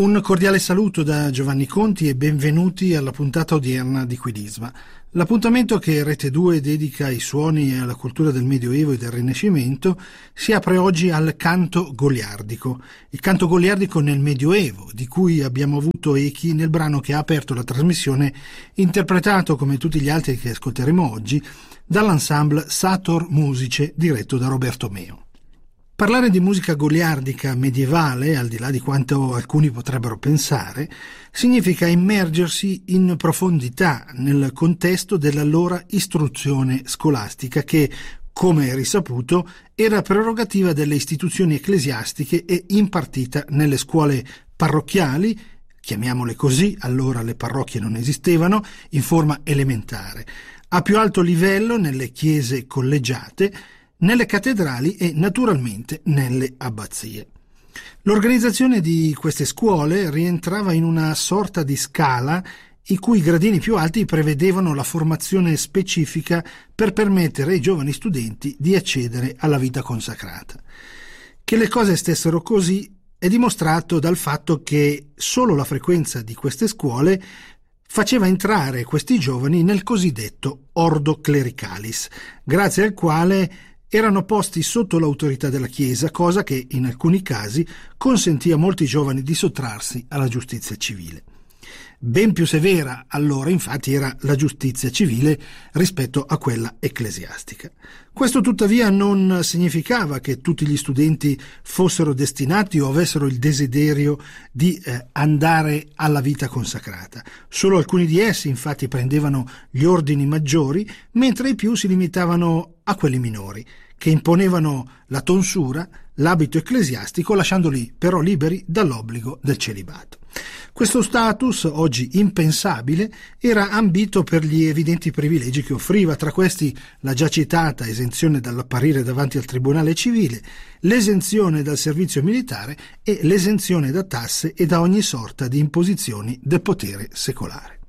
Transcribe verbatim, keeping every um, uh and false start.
Un cordiale saluto da Giovanni Conti e benvenuti alla puntata odierna di Quidisma, l'appuntamento che Rete due dedica ai suoni e alla cultura del Medioevo e del Rinascimento. Si apre oggi al canto goliardico, il canto goliardico nel Medioevo, di cui abbiamo avuto echi nel brano che ha aperto la trasmissione, interpretato come tutti gli altri che ascolteremo oggi dall'ensemble Sator Musice diretto da Roberto Meo. Parlare di musica goliardica medievale, al di là di quanto alcuni potrebbero pensare, significa immergersi in profondità nel contesto dell'allora istruzione scolastica che, come è risaputo, era prerogativa delle istituzioni ecclesiastiche e impartita nelle scuole parrocchiali, chiamiamole così, allora le parrocchie non esistevano, in forma elementare, a più alto livello nelle chiese collegiate, nelle cattedrali e naturalmente nelle abbazie. L'organizzazione di queste scuole rientrava in una sorta di scala i cui gradini più alti prevedevano la formazione specifica per permettere ai giovani studenti di accedere alla vita consacrata. Che le cose stessero così è dimostrato dal fatto che solo la frequenza di queste scuole faceva entrare questi giovani nel cosiddetto ordo clericalis, grazie al quale erano posti sotto l'autorità della Chiesa, cosa che in alcuni casi consentì a molti giovani di sottrarsi alla giustizia civile. Ben più severa allora infatti era la giustizia civile rispetto a quella ecclesiastica. Questo tuttavia non significava che tutti gli studenti fossero destinati o avessero il desiderio di eh, andare alla vita consacrata. Solo alcuni di essi infatti prendevano gli ordini maggiori, mentre i più si limitavano a quelli minori, che imponevano la tonsura, l'abito ecclesiastico, lasciandoli però liberi dall'obbligo del celibato. Questo status, oggi impensabile, era ambito per gli evidenti privilegi che offriva, tra questi la già citata esenzione dall'apparire davanti al tribunale civile, l'esenzione dal servizio militare e l'esenzione da tasse e da ogni sorta di imposizioni del potere secolare.